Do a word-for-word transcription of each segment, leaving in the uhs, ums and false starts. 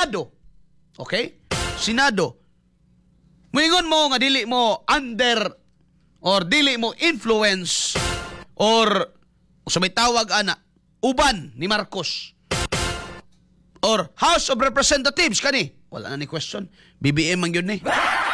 Senado. Okay? Senado. Muingon mo nga dili mo under or dili mo influence or sa may tawag ana uban ni Marcos or House of Representatives kani wala na ni question B B M man gyud ni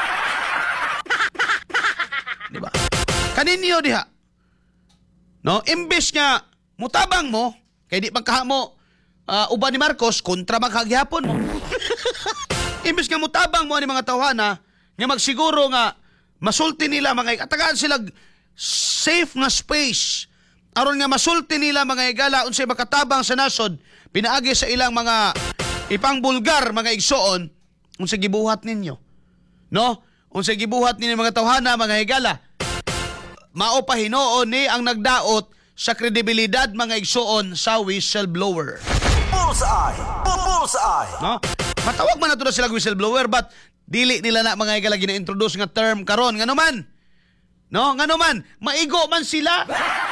di ba kaninyo diha no imbes nga mutabang mo kay di pagkaha mo uh, uban ni Marcos kontra magkagyapon mo imbes nga mutabang mo ani mga tawhana nga magsiguro nga masulti nila mga atagaan sila safe nga space aron nga masulti nila mga igala unsay makatabang sa nasod pinaagi sa ilang mga ipangbulgar mga igsoon unsay gibuhat ninyo no unsay gibuhat ninyo mga tawhana mga igala mao pa hinuon ni ang nagdaot sa kredibilidad mga igsoon sa whistleblower. Bullseye! Bullseye! No? Matawag man nato na sila whistleblower but dili nila na mga igala gina-introduce nga term karon ngano man. No, ngano man, maigo man sila.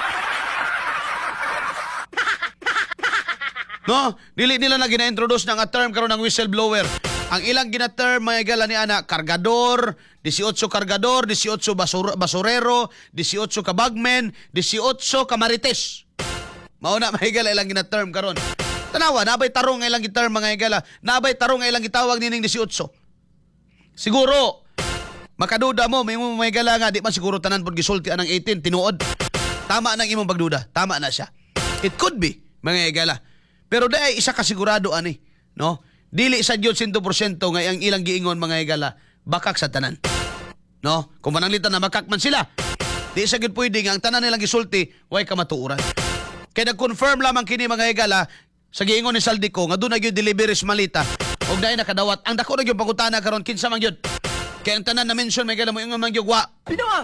No, dili nila na gina-introduce na nga term karon ng whistleblower. Ang ilang gina-term mga igala ni ana kargador, eighteen kargador, eighteen basur basurero, eighteen ka bagmen, eighteen ka marites. Mao na mga igala ilang gina-term karon. Tanawa, nabay tarong nga ilang giterm mga igala, nabay tarong nga ilang gitawag nining eighteen. Siguro, makaduda mo, may mga gala nga, di man siguro tanan po gisulti anang eighteen, tinuod. Tama nang imong pagduda, tama na siya. It could be, mga igala. Pero dahil isa kasigurado ani, no? Dili sa Diyos one hundred percent nga ang ilang giingon mga igala, bakak sa tanan. No? Kung mananglitan na makak man sila, di sa gyud pwede nga ang tanan nilang gisulti, way kamatuuran. Kaya nag-confirm lamang kini mga igala, sa giingon ni Saldico, nga doon na gyud deliveries malita, og dahil nakadawat, ang dako na gyud pangutana karon kinsa man gyud. Kaya ang tanan na mention may gala mo ingon man gyud wa. Pinawa.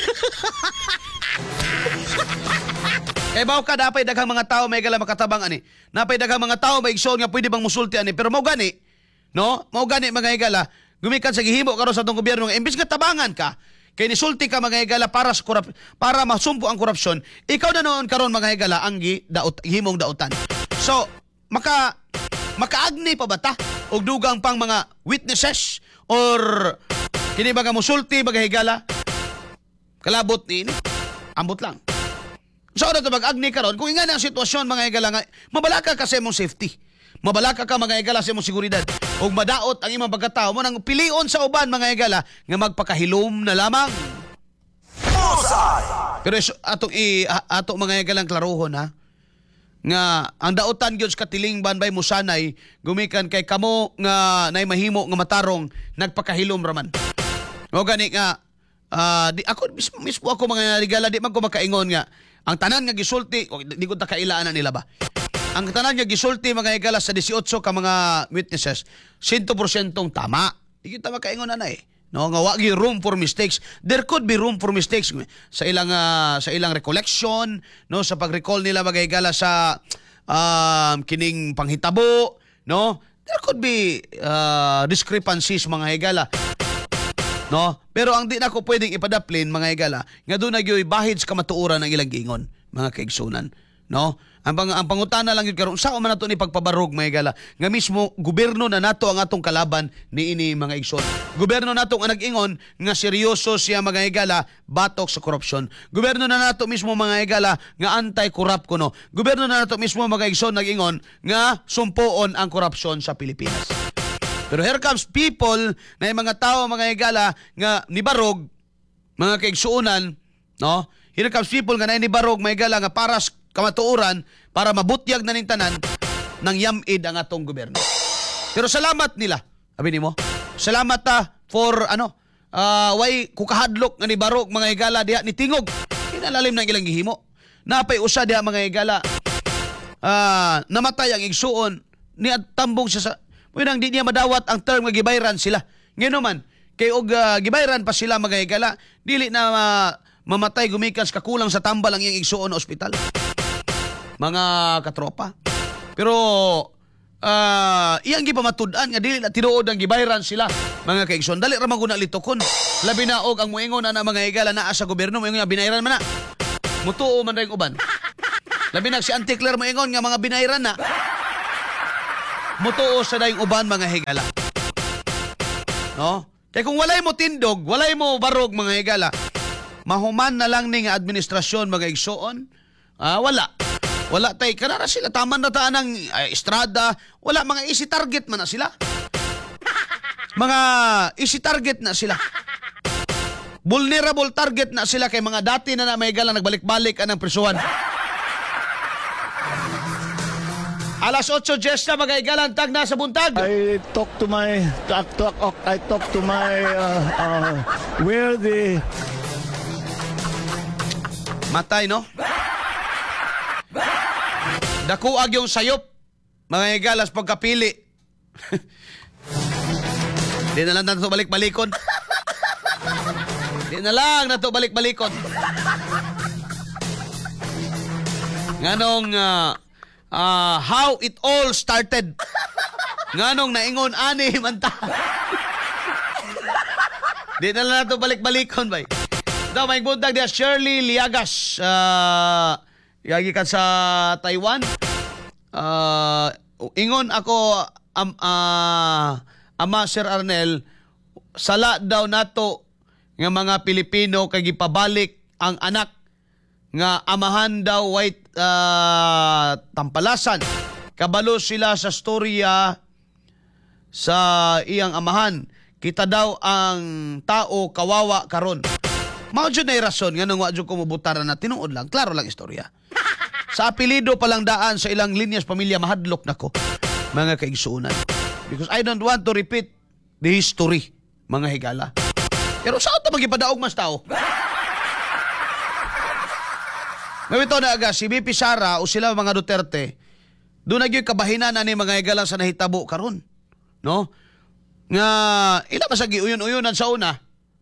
Kaya bawo ka napay daghang mga tao may gala makatabang ani. Napay daghang mga tao may igsoon nga pwede bang musulti ani, pero mao gani, no? Mao gani mga igala, gumikan sa gihimo karon sa atong gobyerno nga imbis nga tabangan ka, kay nisulti ka mga igala para sa korap, para masumpo ang korupsyon, ikaw na noon karon mga igala ang gi daot himong daotan. So, maka makaagni pa ba ta og dugang pang mga witnesses or kini ba nga musulti magahigala kalabot ni ini ambot lang. So na to mag-agni karon kung ingani ang sitwasyon mga higala nga mabalaka ka sa imong safety. Mabalaka ka mga higala sa imong seguridad ug madaot ang imong pagkatao mo nang pilion sa uban mga higala nga magpakahilom na lamang. Pero atong i ato mga higalang klarohon ha nga ang daotan gyud sa katilingban bay musanay gumikan kay kamo nga nay mahimo nga matarong nagpakahilom raman. O gani nga uh, di ako mismo, mismo ako mga regala di man ko makaingon nga ang tanan nga gisulti di ko ta kailaan nila ba. Ang tanan nga gisulti mga igala sa eighteen ka mga witnesses one hundred percent tama. Di kita makaingon na eh. No, nga wagi room for mistakes. There could be room for mistakes sa ilang uh, sa ilang recollection, no, sa pag-recall nila magahigala sa um, kining panghitabo, no. There could be uh, discrepancies mga higala. No, pero ang di na ko pwedeng ipadaplin mga higala nga doon nagyoy bahid sa kamatuoran ng ilang giingon mga kaigsunan, no. Ang, pang, ang pangutana lang yun karon sao man nato ni pagpabarog mga igala nga mismo gobyerno na nato ang atong kalaban ni ini mga igsoon. Gobyerno nato ang nag-ingon nga seryoso siya mga igala batok sa korupsyon. Gobyerno na nato mismo mga igala nga anti-corrupt kuno. Gobyerno na nato mismo mga igsoon nag-ingon nga sumpoon ang korupsyon sa Pilipinas. Pero here comes people na mga tao mga igala nga nibarog mga kaigsuunan, no? Here comes people nga na nibarog mga igala nga para kamatuoran para mabutyag na ning tanan ng yamid ang atong gobyerno. Pero salamat nila. Sabi nimo, salamat ta for ano, uh, way kukahadlok nga ni barog mga higala diha ni tingog. Kinalalim ng ilang gihimo. Napay usa diha mga higala. Uh, namatay ang igsuon ni tambong siya sa Pwedang di niya madawat ang term nga gibayran sila. Ngeno man kay og uh, gibayran pa sila mga higala, dili na uh, mamatay gumikan sa kakulang sa tambal ang iyang igsuon sa ospital. Mga katropa. Pero uh, iyang gipamatud-an nga dili na tinuod ang gibayran sila mga kaigsoon. Dali ra man guna litokon. Labi na og ang muingon na mga higala naa sa gobyerno moingon nga binayran man na. Mutuo man ring uban. Labi na si Auntie Claire moingon nga mga binayran na. mutuo sa dayong uban mga higala. No? Kaya kung walay mo tindog, walay mo barog mga higala, mahuman na lang ni nga administrasyon mga igsoon, ah, wala. Wala tay, kanara sila, taman na taan ng uh, estrada, wala, mga easy target man na sila. Mga easy target na sila. Vulnerable target na sila kay mga dati na na may higala nagbalik-balik anang prisuhan. Alas eight ten na mga higala, tag na sa buntag. I talk to my talk, talk, I talk to my uh, uh, where the Matay, no? Dakuag yung sayop. Mga higalas pagkapili. Di na lang nato balik-balikon. Di na lang nato balik-balikon. Nganong uh, uh, how it all started. Nganong naingon ani man ta. Di na lang nato balik-balikon bay. Daw may buntag dia Shirley Liagas. Uh, Yagi ka sa Taiwan. Uh, ingon ako am uh, ama Sir Arnel, sala daw nato nga mga Pilipino kay gipabalik ang anak nga amahan daw white uh, tampalasan. Kabalo sila sa storya sa iyang amahan. Kita daw ang tao kawawa karon. Mao jud na rason nga nang wa jud ko mobutaran na tinuod lang, klaro lang istorya. Sa apelido palang daan sa ilang linyas pamilya mahadlok nako mga kaigsuunan. Because I don't want to repeat the history, mga higala. Pero sa ito magipadaog mas tao? Ngawito na aga, si B P Sara o sila mga Duterte, doon nagyoy kabahinan na ni mga higala sa nahitabo karon, no? Nga, ila ba sa giuyon-uyonan sa una?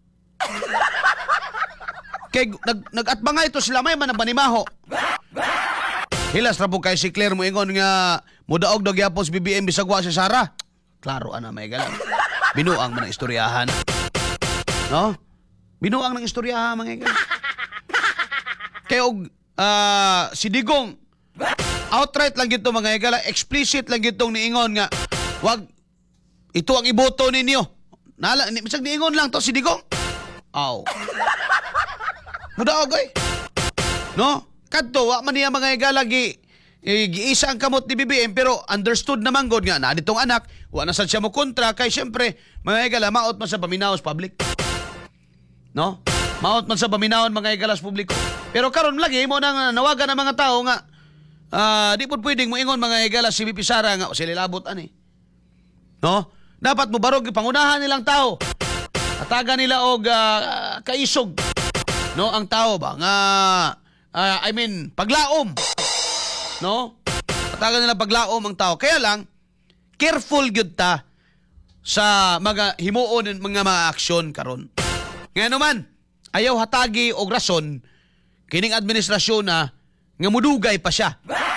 Kay nag nagatbanga ito sila may man banimaho. Hilas ra po kay si Claire mo ingon nga mudaog daw gyapon si B B M bisag wa si Sara. Klaro ana may galang. Binuang man ang istoryahan. No? Binuang ng istoryahan mga galang. Kay og uh, si Digong outright lang gito mga galang, explicit lang gitong niingon nga wag ito ang iboto ninyo. Nala ni bisag niingon lang to si Digong. Aw. Mudaog oy. No? Kadto wa man niya mga igalagi eh, giisa ang kamot ni B B M pero understood naman god nga na ditong anak wa na sad siya mo kontra kay syempre mga igala maot man sa paminaw sa public. No? Maot man sa paminawon mga igalas publiko. Pero karon lagi mo nang nawagan ang mga tao nga uh, di pud pwedeng mo ingon mga igalas si B P Sara nga sila labot ani. No? Dapat mo barog pangunahan nilang tao. Atagan nila og uh, kaisog. No, ang tao ba nga uh, I mean, paglaom. No? Patagan nila paglaom ang tao. Kaya lang, careful gyud ta sa mga himuon mga mga aksyon karon. Nga naman, ayaw hatagi og rason kining administrasyon na nga mudugay pa siya.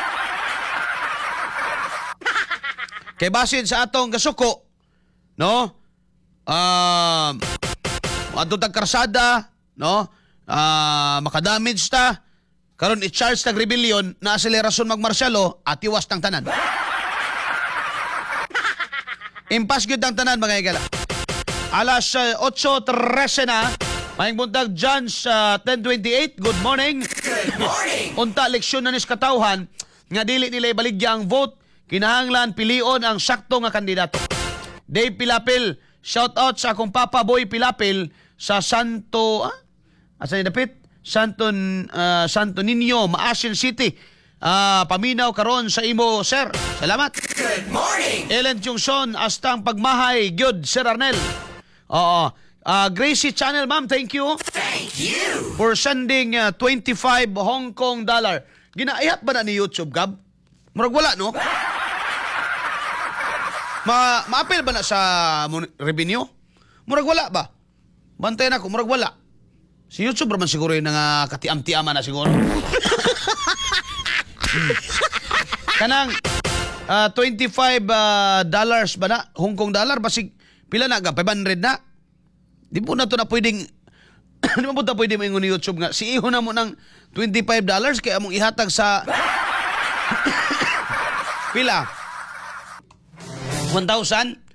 Kay basin sa atong kasuko, no? Um, adto tag karsada, no? Ah, uh, makadamage ta. Karon i-charge tag rebellion na aselerasyon magmarsyalo at iwas tang tanan. Impas gyud ang tanan mga igala. Alas uh, eight thirteen na. Maayong buntag dyan sa ten twenty-eight. Good morning. Good morning. Unta leksyon na nis katawhan nga dili nila ibaligya ang vote. Kinahanglan pilion ang sakto nga kandidato. Dave Pilapil, shout out sa akong Papa Boy Pilapil sa Santo ah? Asa ni dapit? Santo uh, Santo Niño, Maasin City. Uh, paminaw karon sa imo, sir. Salamat. Good morning. Ellen Jungson, astang pagmahay gyud Sir Arnel. Oo. Uh, Gracie Channel, ma'am, thank you. Thank you. For sending uh, twenty-five Hong Kong dollar. Ginaayat ba na ni YouTube, Gab? Murag wala, no? Ma maapil ba na sa revenue? Murag wala ba? Bantay na ko, murag wala. Si YouTube raman siguro yung nga katiam-tiama na siguro. Kanang uh, twenty-five dollars ba na? Hong Kong dollar? Basig, pila na? five hundred na? Di po na to na pwedeng, di mo po na pwedeng maingon ni YouTube nga. Si iho na mo ng twenty-five dollars kaya mong ihatag sa pila? one thousand?